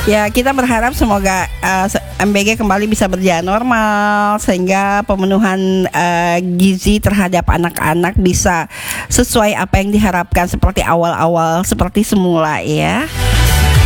Ya, kita berharap semoga MBG kembali bisa berjalan normal sehingga pemenuhan gizi terhadap anak-anak bisa sesuai apa yang diharapkan seperti awal-awal seperti semula ya.